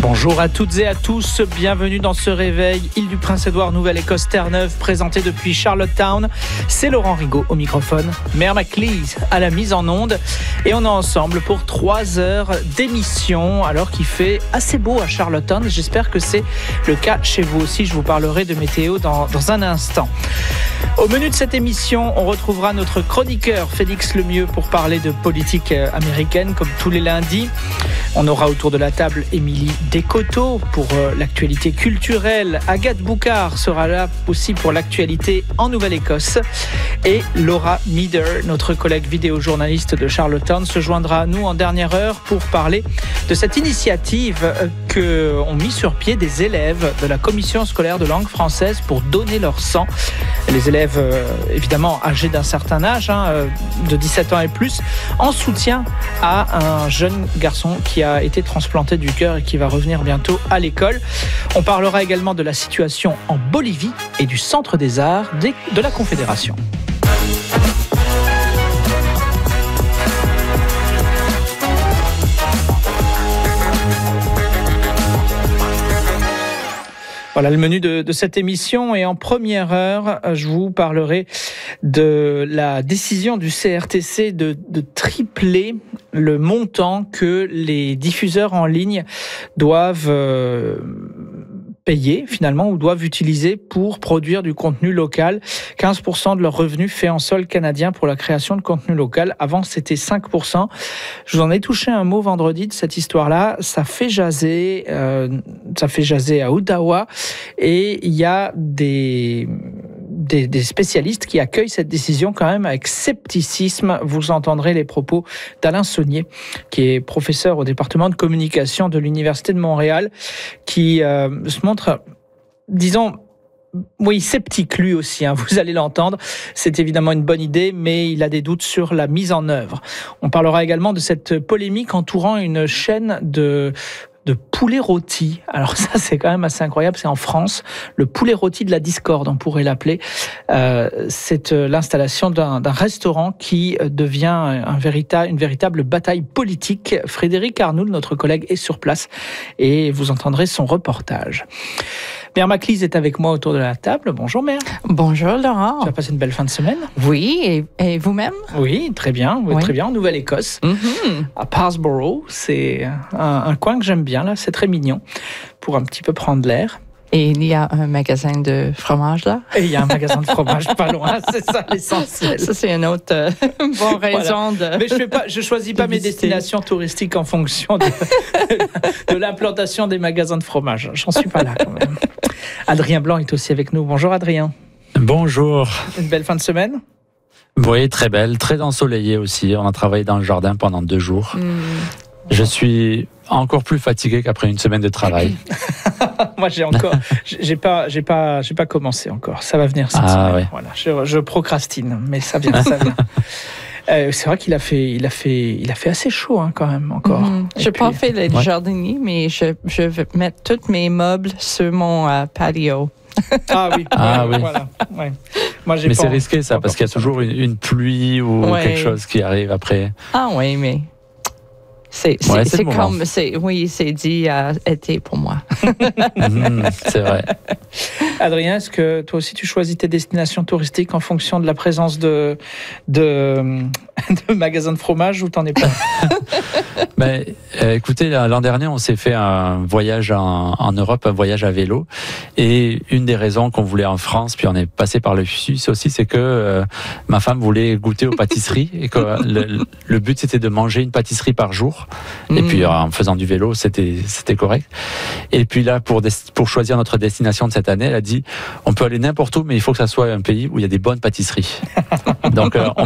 Bonjour à toutes et à tous, bienvenue dans ce réveil Île-du-Prince-Édouard, Nouvelle-Écosse, Terre-Neuve, présenté depuis Charlottetown. C'est Laurent Rigaud au microphone, Mère McLeese à la mise en onde. Et on est ensemble pour 3 heures d'émission, alors qu'il fait assez beau à Charlottetown. J'espère que c'est le cas chez vous aussi. Je vous parlerai de météo dans un instant. Au menu de cette émission, on retrouvera notre chroniqueur Félix Lemieux pour parler de politique américaine, comme tous les lundis. On aura autour de la table Émilie Descoteaux pour l'actualité culturelle. Agathe Boucard sera là aussi pour l'actualité en Nouvelle-Écosse. Et Laura Meader, notre collègue vidéojournaliste de Charlottetown, se joindra à nous en dernière heure pour parler de cette initiative qu'ont mis sur pied des élèves de la commission scolaire de langue française pour donner leur sang. Les élèves, évidemment, âgés d'un certain âge, de 17 ans et plus, en soutien à un jeune garçon qui a été transplanté du cœur et qui va revenir bientôt à l'école. On parlera également de la situation en Bolivie et du Centre des Arts de la Confédération. Voilà le menu de cette émission, et en première heure, je vous parlerai de la décision du CRTC de tripler le montant que les diffuseurs en ligne doivent payer finalement ou doivent utiliser pour produire du contenu local. 15% de leurs revenus faits en sol canadien pour la création de contenu local. Avant, c'était 5%. Je vous en ai touché un mot vendredi de cette histoire-là. Ça fait jaser à Ottawa, et il y a des spécialistes qui accueillent cette décision quand même avec scepticisme. Vous entendrez les propos d'Alain Saunier, qui est professeur au département de communication de l'Université de Montréal, qui se montre, disons, sceptique lui aussi, vous allez l'entendre. C'est évidemment une bonne idée, mais il a des doutes sur la mise en œuvre. On parlera également de cette polémique entourant une chaîne de poulet rôti. Alors ça, c'est quand même assez incroyable. C'est en France, le poulet rôti de la discorde, on pourrait l'appeler. C'est l'installation d'un restaurant qui devient une véritable bataille politique. Frédéric Arnoul, notre collègue, est sur place et vous entendrez son reportage. Mère McLeese est avec moi autour de la table. Bonjour Mère. Bonjour Laurent. Tu as passé une belle fin de semaine? Oui, et vous-même? Oui, très bien. Oui. Très bien, en Nouvelle-Écosse. À Parsborough, c'est un coin que j'aime bien, là. C'est très mignon pour un petit peu prendre l'air. Et il y a un magasin de fromage là? Et il y a un magasin de fromage pas loin, c'est ça l'essentiel. Ça, c'est une autre bonne raison voilà. Mais je choisis pas mes destinations touristiques en fonction de l'implantation des magasins de fromage. J'en suis pas là quand même. Adrien Blanc est aussi avec nous. Bonjour Adrien. Bonjour. Une belle fin de semaine? Oui, très belle, très ensoleillée aussi. On a travaillé dans le jardin pendant 2 jours. Je suis encore plus fatigué qu'après une semaine de travail. Moi, j'ai pas commencé encore. Ça va venir cette semaine. Ouais. Voilà, je procrastine, mais ça vient. C'est vrai qu'il a fait assez chaud quand même encore. Je n'ai pas fait le jardinier, mais je vais mettre tous mes meubles sur mon patio. Ah oui. Voilà. Ouais. Moi, mais c'est risqué ça, parce qu'il y a toujours une pluie ou quelque chose qui arrive après. Ah oui, mais c'est comme c'est dit été pour moi. C'est vrai. Adrien, est-ce que toi aussi tu choisis tes destinations touristiques en fonction de la présence de magasins de fromage, ou t'en es pas? Écoutez, l'an dernier, on s'est fait un voyage en Europe, un voyage à vélo. Et une des raisons qu'on voulait en France, puis on est passé par le Suisse aussi, c'est que ma femme voulait goûter aux pâtisseries. Et que le but, c'était de manger une pâtisserie par jour. Et puis, en faisant du vélo, c'était correct. Et puis là, pour choisir notre destination de cette année, elle a dit, on peut aller n'importe où, mais il faut que ça soit un pays où il y a des bonnes pâtisseries. Donc,